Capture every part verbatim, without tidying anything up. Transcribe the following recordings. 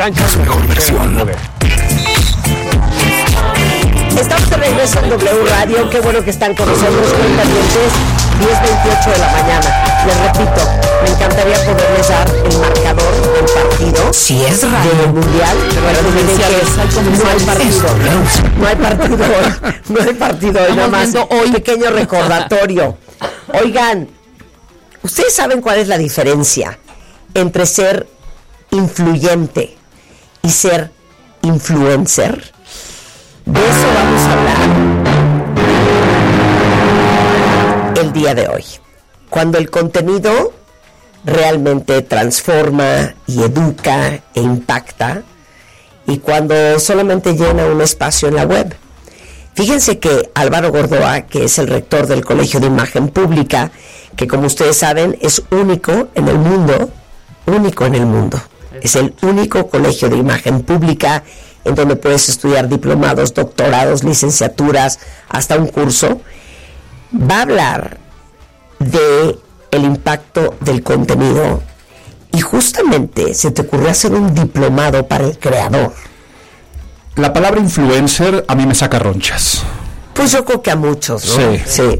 cancha es mejor versión. Estamos de regreso en W Radio. Qué bueno que están con nosotros, cuentavientes. diez veintiocho de la mañana. Les repito, me encantaría poderles dar el marcador del partido. Si es raro. Del mundial. Pero miren que no hay partido. No hay partido hoy. No hay partido hoy. Nada más hoy. Pequeño recordatorio. Oigan, ¿ustedes saben cuál es la diferencia entre ser influyente y ser influencer? De eso vamos a hablar el día de hoy. Cuando el contenido realmente transforma y educa e impacta, y cuando solamente llena un espacio en la web. Fíjense que Álvaro Gordoa, que es el rector del Colegio de Imagen Pública, que como ustedes saben es único en el mundo, único en el mundo, es el único colegio de imagen pública en donde puedes estudiar diplomados, doctorados, licenciaturas, hasta un curso, va a hablar de el impacto del contenido, y justamente se te ocurrió hacer un diplomado para el creador. La palabra influencer a mí me saca ronchas. Pues yo creo que a muchos, ¿no? Sí. Sí.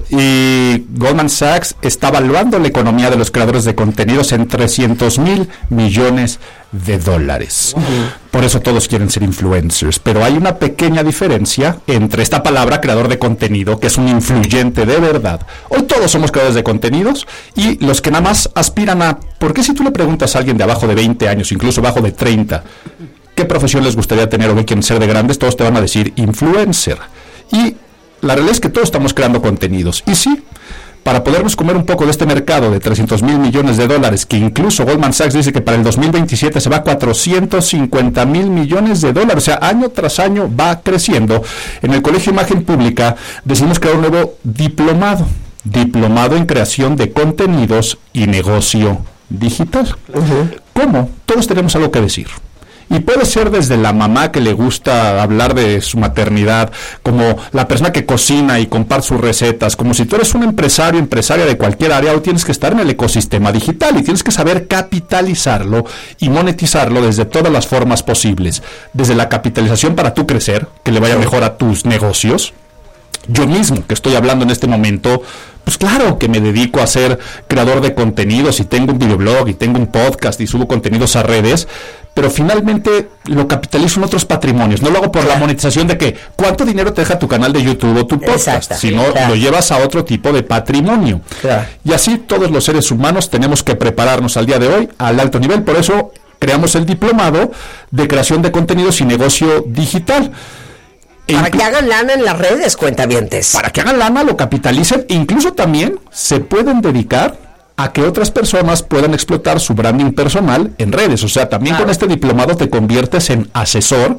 Y Goldman Sachs está evaluando la economía de los creadores de contenidos en trescientos mil millones de dólares. Uh-huh. Por eso todos quieren ser influencers. Pero hay una pequeña diferencia entre esta palabra creador de contenido, que es un influyente de verdad. Hoy todos somos creadores de contenidos, y los que nada más aspiran a... ¿Por qué si tú le preguntas a alguien de abajo de veinte años, incluso abajo de treinta, qué profesión les gustaría tener o qué quieren ser de grandes? Todos te van a decir influencer. Y la realidad es que todos estamos creando contenidos. Y sí, para podernos comer un poco de este mercado de trescientos mil millones de dólares, que incluso Goldman Sachs dice que para el dos mil veintisiete se va a cuatrocientos cincuenta mil millones de dólares, o sea, año tras año va creciendo. En el Colegio de Imagen Pública decidimos crear un nuevo diplomado, diplomado en creación de contenidos y negocio digital. Uh-huh. ¿Cómo? Todos tenemos algo que decir. Y puede ser desde la mamá que le gusta hablar de su maternidad, como la persona que cocina y comparte sus recetas, como si tú eres un empresario, empresaria de cualquier área, hoy tienes que estar en el ecosistema digital y tienes que saber capitalizarlo y monetizarlo desde todas las formas posibles. Desde la capitalización para tú crecer, que le vaya mejor a tus negocios. Yo mismo, que estoy hablando en este momento, pues claro que me dedico a ser creador de contenidos y tengo un videoblog y tengo un podcast y subo contenidos a redes, pero finalmente lo capitalizo en otros patrimonios. No lo hago por claro. la monetización de que cuánto dinero te deja tu canal de YouTube o tu podcast, Exacto. sino claro. lo llevas a otro tipo de patrimonio. Claro. Y así todos los seres humanos tenemos que prepararnos al día de hoy al alto nivel. Por eso creamos el diplomado de creación de contenidos y negocio digital. Para que hagan lana en las redes, cuentavientes. Para que hagan lana, lo capitalicen. Incluso también se pueden dedicar a que otras personas puedan explotar su branding personal en redes. O sea, también claro. con este diplomado te conviertes en asesor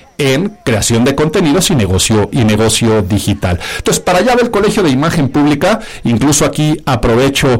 en creación de contenidos y negocio y negocio digital. Entonces, para allá va el Colegio de Imagen Pública. Incluso aquí aprovecho...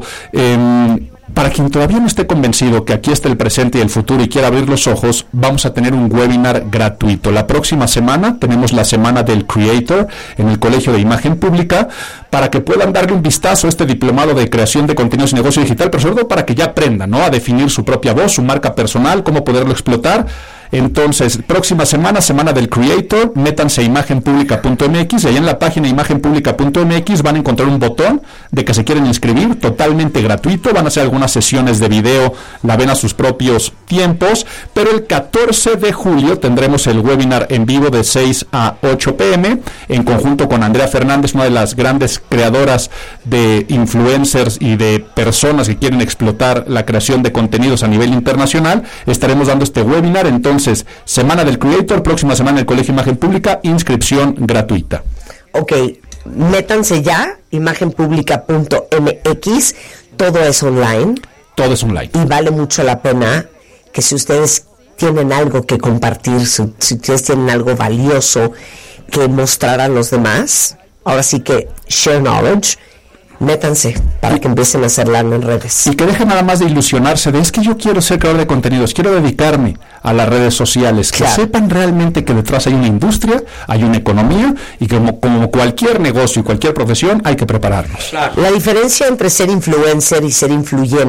Eh, Para quien todavía no esté convencido que aquí está el presente y el futuro y quiera abrir los ojos, vamos a tener un webinar gratuito. La próxima semana tenemos la Semana del Creator en el Colegio de Imagen Pública, para que puedan darle un vistazo a este diplomado de creación de contenidos y negocio digital, pero sobre todo para que ya aprendan, ¿no?, a definir su propia voz, su marca personal, cómo poderlo explotar. Entonces, próxima semana, Semana del Creator, métanse a imagen pública punto m x y ahí en la página imagen pública punto m x van a encontrar un botón de que se quieren inscribir, totalmente gratuito. Van a hacer algunas sesiones de video, la ven a sus propios tiempos, pero el catorce de julio tendremos el webinar en vivo de seis a ocho pm en conjunto con Andrea Fernández, una de las grandes creadoras de influencers y de personas que quieren explotar la creación de contenidos a nivel internacional. Estaremos dando este webinar. Entonces, Entonces, Semana del Creator, próxima semana en el Colegio de Imagen Pública, inscripción gratuita. Ok, métanse ya, imagen pública punto m x, todo es online. Todo es online. Y vale mucho la pena que si ustedes tienen algo que compartir, si, si ustedes tienen algo valioso que mostrar a los demás, ahora sí que share knowledge, métanse para que empiecen a hacer lana en redes. Y que dejen nada más de ilusionarse de es que yo quiero ser creador de contenidos, quiero dedicarme a las redes sociales, que claro. sepan realmente que detrás hay una industria, hay una economía y que como, como cualquier negocio y cualquier profesión hay que prepararnos. Claro. La diferencia entre ser influencer y ser influyente